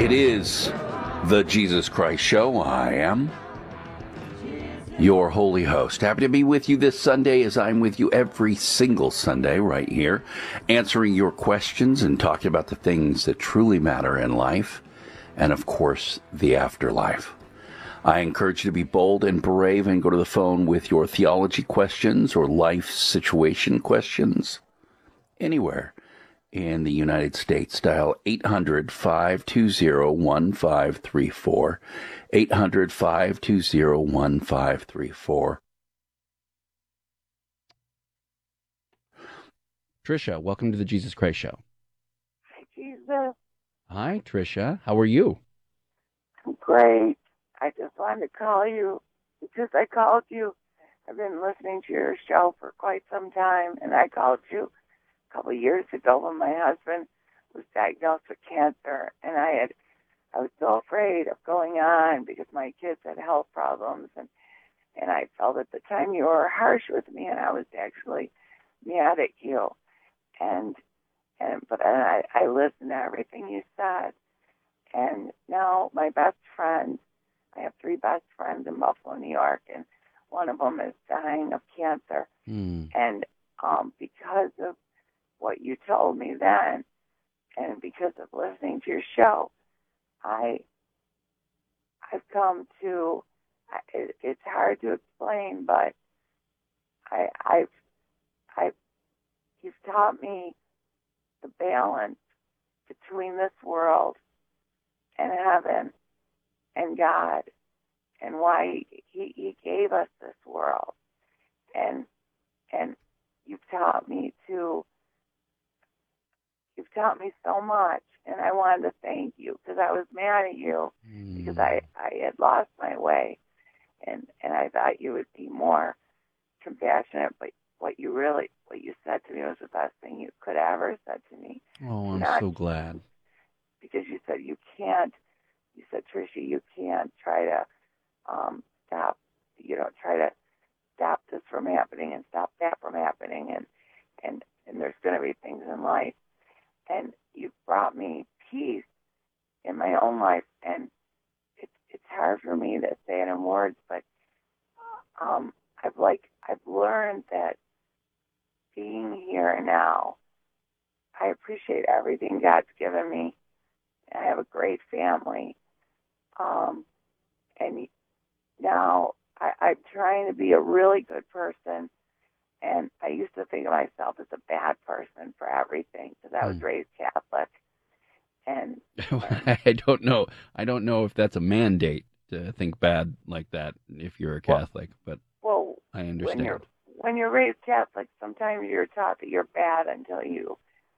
It is the Jesus Christ Show. I am your holy host. Happy to be with you this Sunday, as I'm with you every single Sunday right here, answering your questions and talking about the things that truly matter in life and, of course, the afterlife. I encourage you to be bold and brave and go to the phone with your theology questions or life situation questions anywhere in the United States. Dial 800-520-1534, 800-520-1534. Tricia, welcome to the Jesus Christ Show. Hi, Jesus. Hi, Tricia. How are you? I'm great. I just wanted to call you because I called you. I've been listening to your show for quite some time, and I called you a couple of years ago when my husband was diagnosed with cancer, and I was so afraid of going on because my kids had health problems, and I felt at the time you were harsh with me, and I was actually mad at you. But I listened to everything you said, and now my best friend, I have 3 best friends in Buffalo, New York, and one of them is dying of cancer. And because of what you told me then, and because of listening to your show, I've come to, it's hard to explain, but you've taught me the balance between this world and heaven and God, and why he gave us this world. And you've taught me so much, and I wanted to thank you because I was mad at you because I had lost my way, and I thought you would be more compassionate, but what you said to me was the best thing you could ever said to me. Oh, I'm so glad. Because you said Tricia, you can't try to try to stop this from happening and stop that from happening, and there's going to be things in life, and you brought me peace in my own life, and it's hard for me to say it in words, but I've learned that being here now, I appreciate everything God's given me. I have a great family, and now I'm trying to be a really good person. And I used to think of myself as a bad person for everything because I was raised Catholic. And I don't know. I don't know if that's a mandate to think bad like that if you're a Catholic, but I understand. When you're raised Catholic, sometimes you're taught that you're bad until you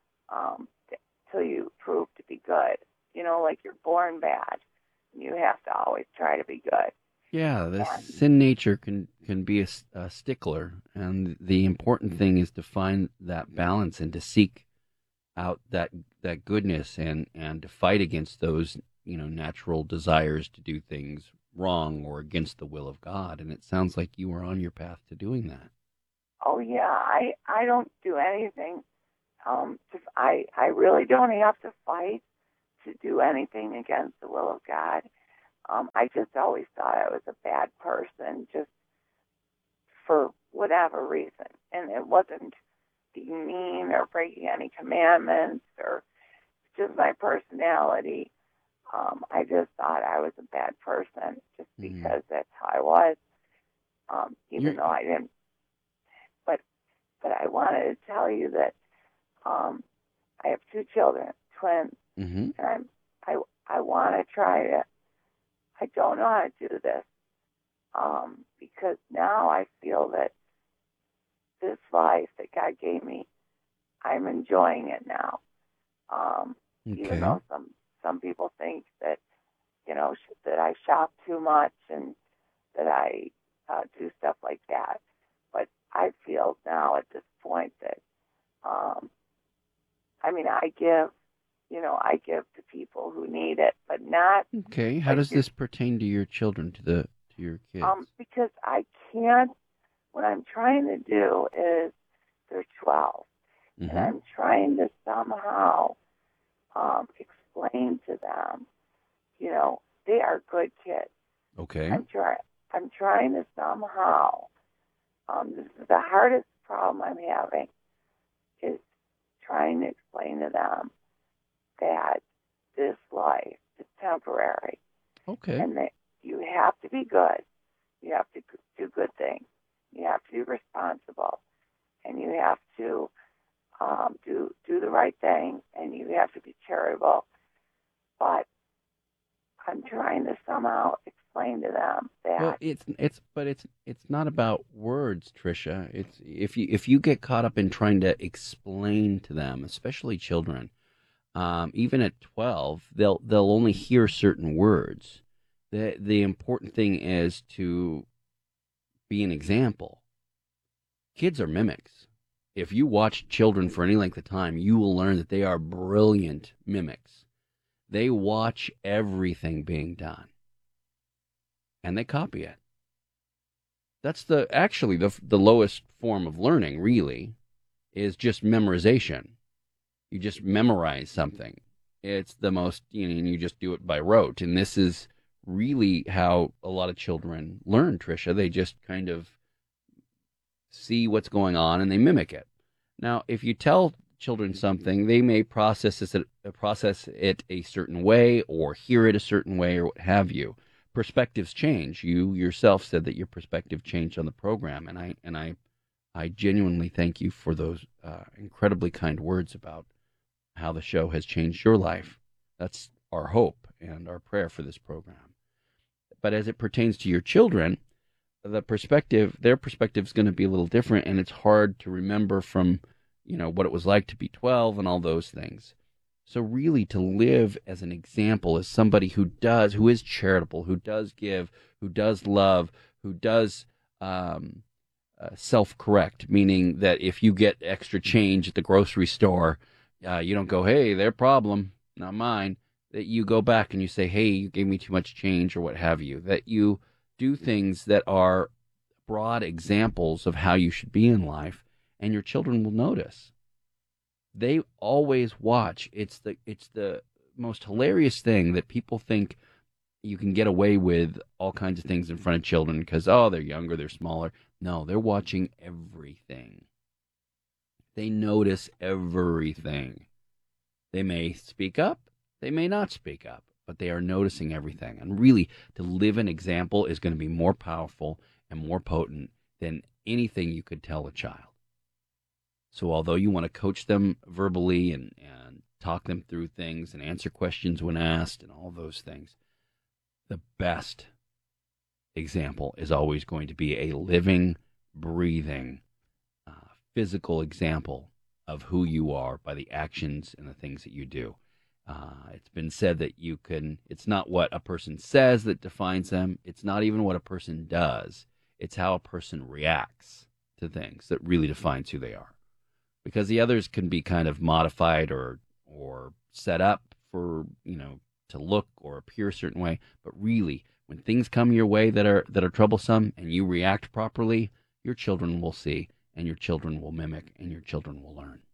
prove to be good. You know, like you're born bad. You have to always try to be good. Yeah, the sin nature can be a stickler, and the important thing is to find that balance and to seek out that goodness and to fight against those natural desires to do things wrong or against the will of God. And it sounds like you were on your path to doing that. Oh yeah, I don't do anything. I really don't have to fight to do anything against the will of God. I just always thought I was a bad person just for whatever reason. And it wasn't being mean or breaking any commandments or just my personality. I just thought I was a bad person just because that's how I was, even though I didn't. But I wanted to tell you that I have 2 children, twins, and I want to try to. I don't know how to do this because now I feel that this life that God gave me, I'm enjoying it now. Even though some people think that that I shop too much and that I do stuff like that, but I feel now at this point that I give to people who need it, but not. Okay, how does this pertain to your children, to your kids? Because I can't. What I'm trying to do is they're 12, and I'm trying to somehow explain to them they are good kids. Okay. I'm trying to somehow. This is the hardest problem I'm having, is trying to explain to them that this life is temporary. Okay. And that you have to be good. You have to do good things. You have to be responsible. And you have to do the right thing. And you have to be charitable. But I'm trying to somehow explain to them that. Well, it's not about words, Tricia. It's if you get caught up in trying to explain to them, especially children, even at 12, they'll only hear certain words. The important thing is to be an example. Kids are mimics. If you watch children for any length of time, you will learn that they are brilliant mimics. They watch everything being done, and they copy it. That's actually the lowest form of learning, really, is just memorization. You just memorize something. It's the most, and you just do it by rote. And this is really how a lot of children learn, Tricia. They just kind of see what's going on and they mimic it. Now, if you tell children something, they may process it a certain way or hear it a certain way or what have you. Perspectives change. You yourself said that your perspective changed on the program, and I genuinely thank you for those incredibly kind words about how the show has changed your life. That's our hope and our prayer for this program. But as it pertains to your children, their perspective is going to be a little different, and it's hard to remember from, what it was like to be 12 and all those things. So really to live as an example, as somebody who is charitable, who does give, who does love, who does self-correct, meaning that if you get extra change at the grocery store, you don't go, hey, their problem, not mine. That you go back and you say, hey, you gave me too much change or what have you. That you do things that are broad examples of how you should be in life, and your children will notice. They always watch. It's the most hilarious thing that people think you can get away with all kinds of things in front of children because, they're younger, they're smaller. No, they're watching everything. They notice everything. They may speak up. They may not speak up, but they are noticing everything. And really, to live an example is going to be more powerful and more potent than anything you could tell a child. So although you want to coach them verbally and talk them through things and answer questions when asked and all those things, the best example is always going to be a living, breathing, physical example of who you are by the actions and the things that you do. It's been said that it's not what a person says that defines them. It's not even what a person does. It's how a person reacts to things that really defines who they are. Because the others can be kind of modified or set up for, to look or appear a certain way. But really, when things come your way that are troublesome and you react properly, your children will see, and your children will mimic, and your children will learn.